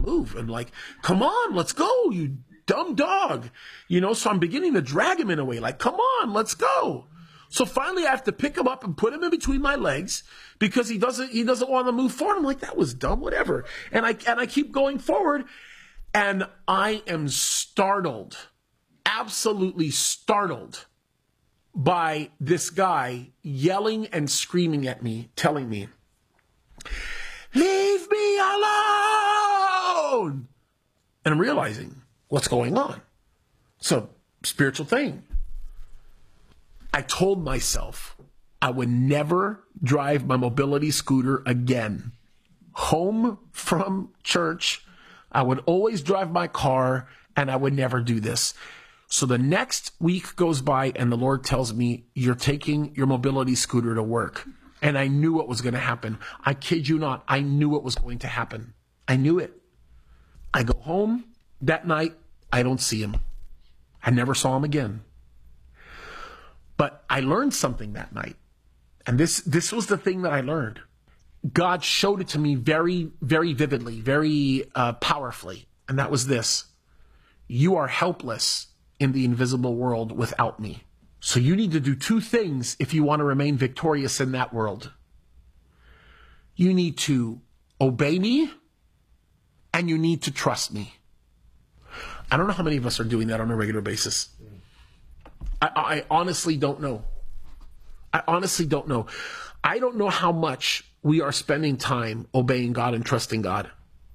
move. And like, come on, let's go, you dumb dog. So I'm beginning to drag him in a way, like, come on, let's go. So finally I have to pick him up and put him in between my legs because he doesn't want to move forward. I'm like, that was dumb, whatever. And I keep going forward, and I am startled, absolutely startled by this guy yelling and screaming at me, telling me, leave me alone. And I'm realizing what's going on. So, spiritual thing. I told myself I would never drive my mobility scooter again. Home from church, I would always drive my car, and I would never do this. So the next week goes by, and the Lord tells me, you're taking your mobility scooter to work. And I knew what was going to happen. I kid you not. I knew what was going to happen. I knew it. I go home that night. I don't see him. I never saw him again. But I learned something that night. And this was the thing that I learned. God showed it to me very, very vividly, very powerfully. And that was this. You are helpless in the invisible world without me. So you need to do two things if you want to remain victorious in that world. You need to obey me, and you need to trust me. I don't know how many of us are doing that on a regular basis. I honestly don't know. I honestly don't know. I don't know how much we are spending time obeying God and trusting God.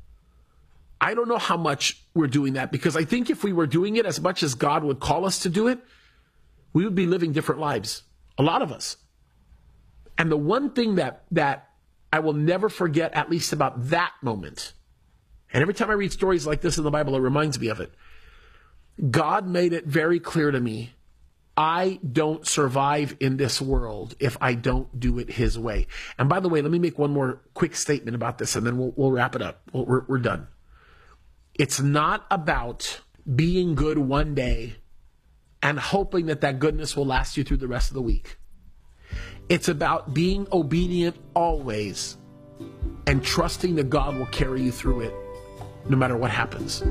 I don't know how much we're doing that, because I think if we were doing it as much as God would call us to do it, we would be living different lives. A lot of us. And the one thing that I will never forget, at least about that moment, and every time I read stories like this in the Bible, it reminds me of it. God made it very clear to me, I don't survive in this world if I don't do it his way. And by the way, let me make one more quick statement about this, and then we'll wrap it up. We're done. It's not about being good one day and hoping that goodness will last you through the rest of the week. It's about being obedient always and trusting that God will carry you through it no matter what happens.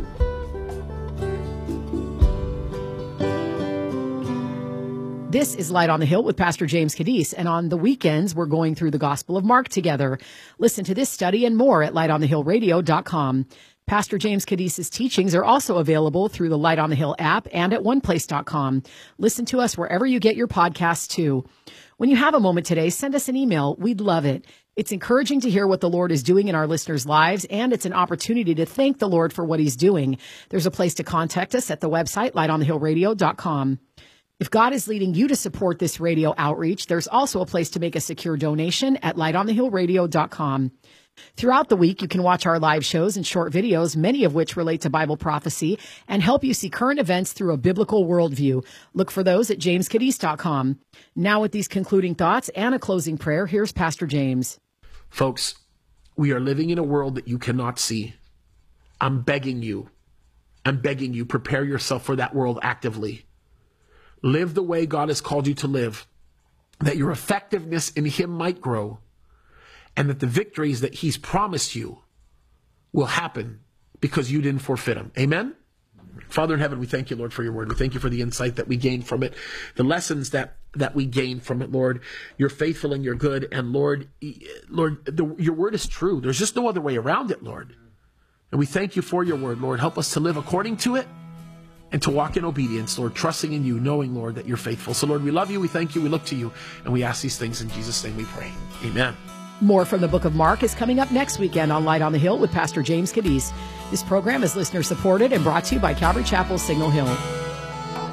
This is Light on the Hill with Pastor James Cadiz, and on the weekends, we're going through the Gospel of Mark together. Listen to this study and more at lightonthehillradio.com. Pastor James Cadiz's teachings are also available through the Light on the Hill app and at oneplace.com. Listen to us wherever you get your podcasts too. When you have a moment today, send us an email. We'd love it. It's encouraging to hear what the Lord is doing in our listeners' lives, and it's an opportunity to thank the Lord for what he's doing. There's a place to contact us at the website, lightonthehillradio.com. If God is leading you to support this radio outreach, there's also a place to make a secure donation at lightonthehillradio.com. Throughout the week, you can watch our live shows and short videos, many of which relate to Bible prophecy and help you see current events through a biblical worldview. Look for those at jamescadiz.com. Now, with these concluding thoughts and a closing prayer, here's Pastor James. Folks, we are living in a world that you cannot see. I'm begging you, prepare yourself for that world actively. Live the way God has called you to live, that your effectiveness in him might grow, and that the victories that he's promised you will happen because you didn't forfeit them. Amen? Father in heaven, we thank you, Lord, for your word. We thank you for the insight that we gain from it, the lessons that we gain from it, Lord. You're faithful and you're good, and Lord, your word is true. There's just no other way around it, Lord. And we thank you for your word, Lord. Help us to live according to it, and to walk in obedience, Lord, trusting in you, knowing, Lord, that you're faithful. So, Lord, we love you, we thank you, we look to you, and we ask these things in Jesus' name we pray. Amen. More from the book of Mark is coming up next weekend on Light on the Hill with Pastor James Cadiz. This program is listener supported and brought to you by Calvary Chapel, Signal Hill.